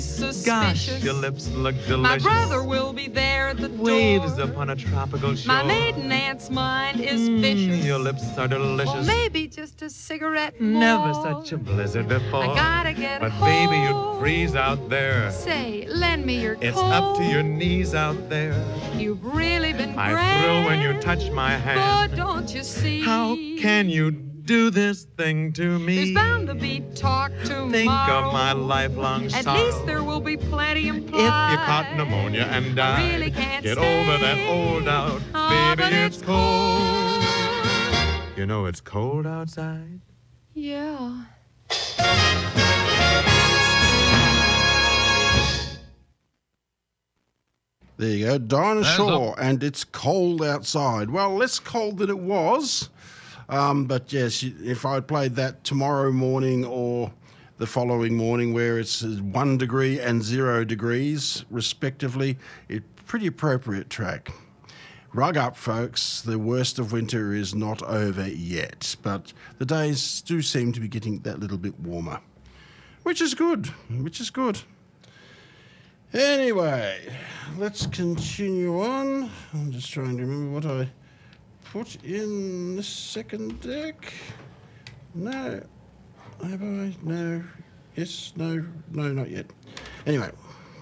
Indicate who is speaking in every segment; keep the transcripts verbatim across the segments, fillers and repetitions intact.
Speaker 1: Suspicious.
Speaker 2: Gosh, your lips look delicious.
Speaker 1: My brother will be there at the
Speaker 2: Waves
Speaker 1: door.
Speaker 2: upon a tropical shore.
Speaker 1: My maiden aunt's mind is
Speaker 2: Mm,
Speaker 1: vicious.
Speaker 2: your lips are delicious.
Speaker 1: Well, maybe just a cigarette more.
Speaker 2: Never such a blizzard before.
Speaker 1: I gotta get
Speaker 2: But
Speaker 1: home.
Speaker 2: baby, you'd freeze out there.
Speaker 1: Say, lend me your coat.
Speaker 2: It's up to your knees out there.
Speaker 1: You've really been
Speaker 2: I
Speaker 1: grand.
Speaker 2: thrill when you touch my hand.
Speaker 1: But don't you see?
Speaker 2: How can you do this thing to me?
Speaker 1: There's bound to be talk tomorrow.
Speaker 2: Think of my lifelong
Speaker 1: At
Speaker 2: sorrow.
Speaker 1: least there will be plenty implied.
Speaker 2: If you caught pneumonia and died,
Speaker 1: I really can't
Speaker 2: get
Speaker 1: stay.
Speaker 2: over that old doubt.
Speaker 1: Oh,
Speaker 2: Baby,
Speaker 1: but
Speaker 2: it's
Speaker 1: it's
Speaker 2: cold. You know it's cold outside.
Speaker 1: Yeah.
Speaker 3: There you go, Dinah Shore, and it's cold outside. Well, less cold than it was. Um, but yes, if I played that tomorrow morning or the following morning where it's one degree and zero degrees, respectively, it's a pretty appropriate track. Rug up, folks. The worst of winter is not over yet, but the days do seem to be getting that little bit warmer, which is good, which is good. Anyway, let's continue on. I'm just trying to remember what I put in the second deck. No. Have I? No. Yes, no, no, not yet. Anyway,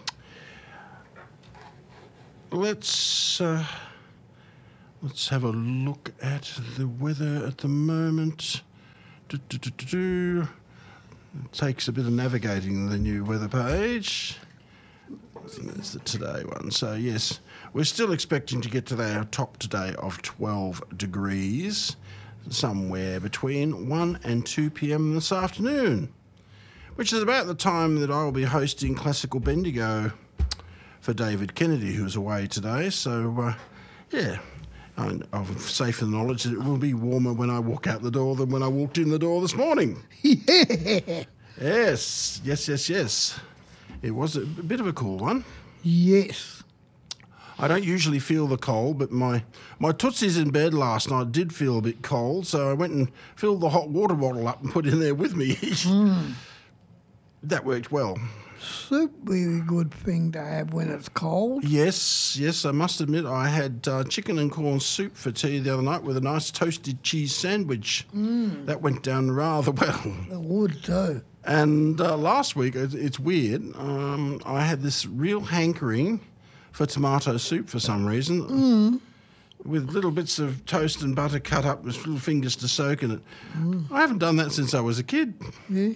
Speaker 3: let's uh, let's have a look at the weather at the moment. Do, do, do, do, do. It takes a bit of navigating the new weather page. I think that's the today one. So yes, we're still expecting to get to our top today of twelve degrees, somewhere between one and two p.m. this afternoon, which is about the time that I will be hosting Classical Bendigo for David Kennedy, who's away today. So uh, yeah, I'm, I'm safe in the knowledge that it will be warmer when I walk out the door than when I walked in the door this morning.
Speaker 4: Yeah.
Speaker 3: Yes, yes, yes, yes. It was a bit of a cool one.
Speaker 4: Yes.
Speaker 3: I don't usually feel the cold, but my, my tootsies in bed last night did feel a bit cold, so I went and filled the hot water bottle up and put it in there with me. Mm. That worked well.
Speaker 4: Soup be a good thing to have when it's cold.
Speaker 3: Yes, yes, I must admit I had uh, chicken and corn soup for tea the other night with a nice toasted cheese sandwich. Mm. That went down rather well.
Speaker 4: It would too.
Speaker 3: And uh, last week, it's weird, um, I had this real hankering for tomato soup for some reason,
Speaker 4: mm.
Speaker 3: with little bits of toast and butter cut up with little fingers to soak in it. Mm. I haven't done that since I was a kid.
Speaker 4: Yeah.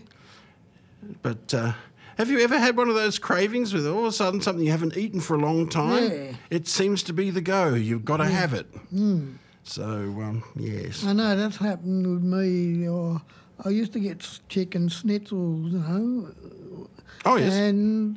Speaker 3: But uh, have you ever had one of those cravings with all of a sudden something you haven't eaten for a long time?
Speaker 4: Yeah.
Speaker 3: It seems to be the go. You've got to
Speaker 4: yeah.
Speaker 3: have it.
Speaker 4: Mm.
Speaker 3: So, um, yes.
Speaker 4: I know, that's happened with me. Or I used to get chicken schnitzels, you know.
Speaker 3: Oh, yes.
Speaker 4: And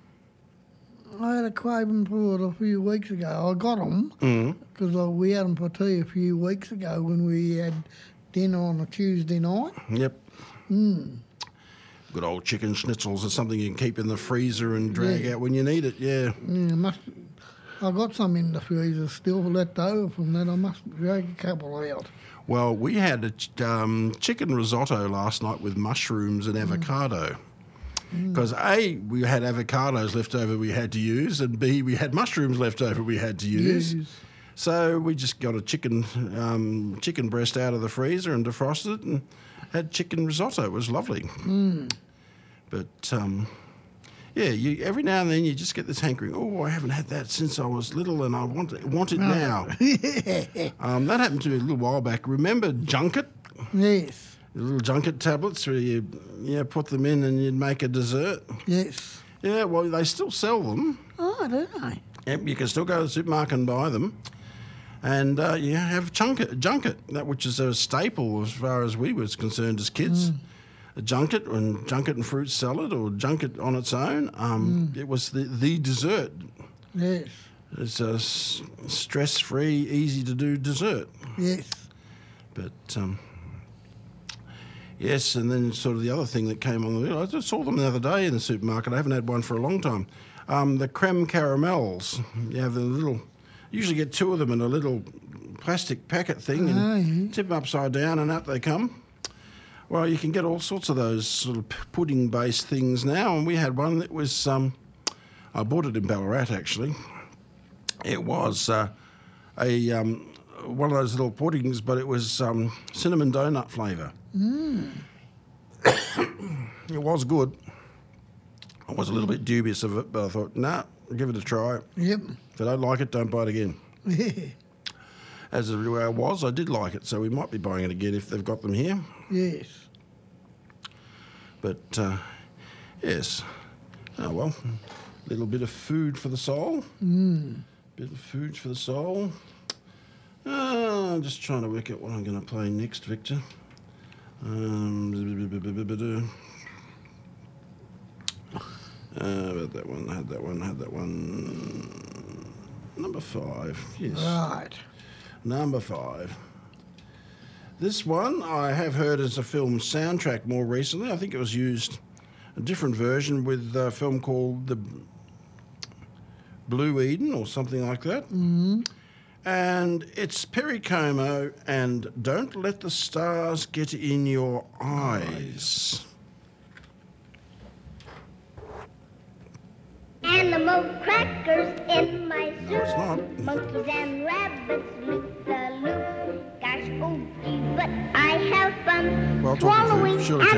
Speaker 4: I had a craving for it a few weeks ago. I got them because mm. we had them for tea a few weeks ago when we had dinner on a Tuesday night.
Speaker 3: Yep.
Speaker 4: Mm.
Speaker 3: Good old chicken schnitzels are something you can keep in the freezer and drag
Speaker 4: yeah.
Speaker 3: out when you need it, yeah.
Speaker 4: Yeah, must. I got some in the freezer still left over from that. I must drag a couple out.
Speaker 3: Well, we had a ch- um, chicken risotto last night with mushrooms and avocado. Because mm. A, we had avocados left over we had to use, and B, we had mushrooms left over we had to use.
Speaker 4: Yes.
Speaker 3: So we just got a chicken um, chicken breast out of the freezer and defrosted it and had chicken risotto. It was lovely.
Speaker 4: Mm.
Speaker 3: But, um, yeah, you, every now and then you just get this hankering, oh, I haven't had that since I was little and I want it, want it now. um, that happened to me a little while back. Remember Junket?
Speaker 4: Yes.
Speaker 3: The little Junket tablets where you yeah, put them in and you'd make a dessert?
Speaker 4: Yes.
Speaker 3: Yeah, well, they still sell them.
Speaker 4: Oh, do they?
Speaker 3: Yep, you can still go to the supermarket and buy them. And uh, you have junket, junket, that which is a staple as far as we were concerned as kids. Mm. A junket and junket and fruit salad or junket on its own. Um, mm. It was the, the dessert.
Speaker 4: Yes.
Speaker 3: It's a s- stress-free, easy-to-do dessert.
Speaker 4: Yes.
Speaker 3: But, um, yes, and then sort of the other thing that came on the I just saw them the other day in the supermarket. I haven't had one for a long time. Um, the creme caramels. You have the little... Usually get two of them in a little plastic packet thing and
Speaker 4: oh, yeah.
Speaker 3: tip them upside down and out they come. Well, you can get all sorts of those sort of pudding-based things now, and we had one that was, um, I bought it in Ballarat actually. It was uh, a um, one of those little puddings, but it was um, cinnamon donut flavour.
Speaker 4: Mm.
Speaker 3: It was good. I was a little bit dubious of it, but I thought, nah, give it a try.
Speaker 4: Yep.
Speaker 3: If I don't like it, don't buy it again.
Speaker 4: Yeah.
Speaker 3: As it was, I did like it, so we might be buying it again if they've got them here.
Speaker 4: Yes.
Speaker 3: But, uh, yes. Oh, well, a little bit of food for the soul.
Speaker 4: Mm.
Speaker 3: Bit of food for the soul. Uh, I'm just trying to work out what I'm going to play next, Victor. Um, uh, about that one, had that one, had that one. Number five, yes.
Speaker 4: Right.
Speaker 3: Number five. This one I have heard as a film soundtrack more recently. I think it was used a different version with a film called The Blue Eden or something like that.
Speaker 4: Mm-hmm.
Speaker 3: And it's Perry Como and Don't Let the Stars Get in Your Eyes.
Speaker 5: Animal crackers in my soup.
Speaker 3: No, it's not.
Speaker 5: Monkeys and rabbits loop the loop. Gosh, oogie, but I have fun
Speaker 3: Well, talking
Speaker 5: swallowing
Speaker 3: food, surely